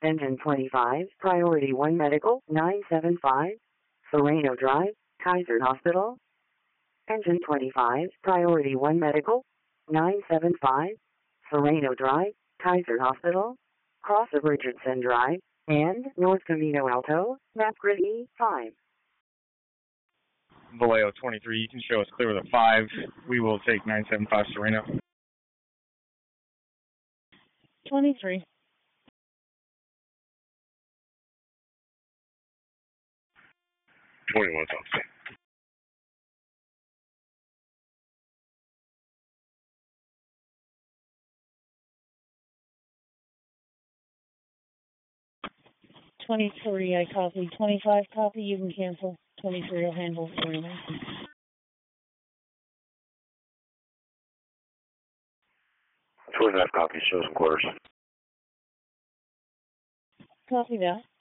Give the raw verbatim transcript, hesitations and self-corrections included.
Engine twenty-five, Priority one Medical, nine seven five, Sereno Drive, Kaiser Hospital. Engine twenty-five, Priority one Medical, nine seven five, Sereno Drive, Kaiser Hospital, cross of Richardson Drive, and North Camino Alto, map grid E five. Vallejo twenty-three, you can show us clear with a five. We will take nine seven five Sereno. twenty-three. twenty-one, Thompson. twenty-three, I copy. twenty-five, copy. You can cancel. twenty-three will handle for you. twenty-five, copy. Show some quarters. Copy that.